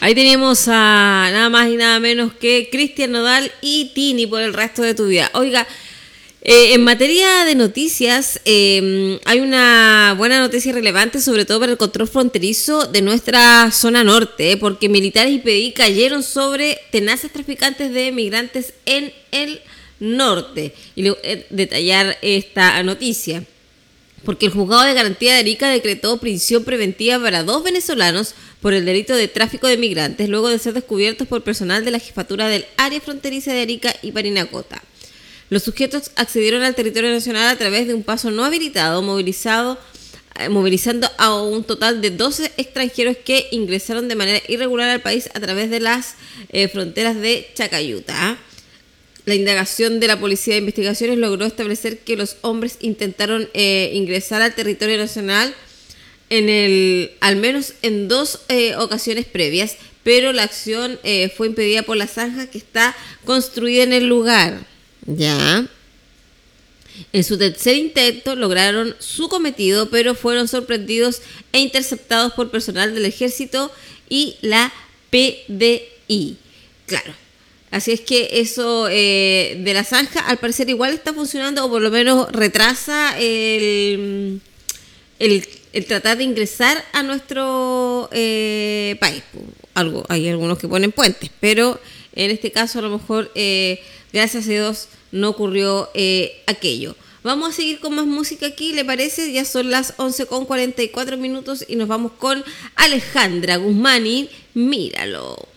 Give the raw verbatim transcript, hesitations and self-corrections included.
Ahí tenemos a nada más y nada menos que Cristian Nodal y Tini por el resto de tu vida. Oiga, eh, en materia de noticias, eh, hay una buena noticia relevante, sobre todo para el control fronterizo de nuestra zona norte, eh, porque militares y P D I cayeron sobre tenaces traficantes de migrantes en el norte. Y le, eh, detallar esta noticia. Porque el juzgado de garantía de Arica decretó prisión preventiva para dos venezolanos por el delito de tráfico de migrantes, luego de ser descubiertos por personal de la jefatura del área fronteriza de Arica y Parinacota. Los sujetos accedieron al territorio nacional a través de un paso no habilitado, movilizado, eh, movilizando a un total de doce extranjeros que ingresaron de manera irregular al país a través de las eh, fronteras de Chacayuta. La indagación de la Policía de Investigaciones logró establecer que los hombres intentaron eh, ingresar al territorio nacional en el, al menos en dos eh, ocasiones previas, pero la acción eh, fue impedida por la zanja que está construida en el lugar. Ya. En su tercer intento lograron su cometido, pero fueron sorprendidos e interceptados por personal del Ejército y la P D I. Claro. Así es que eso eh, de la zanja al parecer igual está funcionando, o por lo menos retrasa el, el, el tratar de ingresar a nuestro eh, país. Algo, hay algunos que ponen puentes, pero en este caso a lo mejor, eh, gracias a Dios, no ocurrió eh, aquello. Vamos a seguir con más música aquí, ¿le parece? Ya son las once con cuarenta y cuatro minutos y nos vamos con Alejandra Guzmán y Míralo.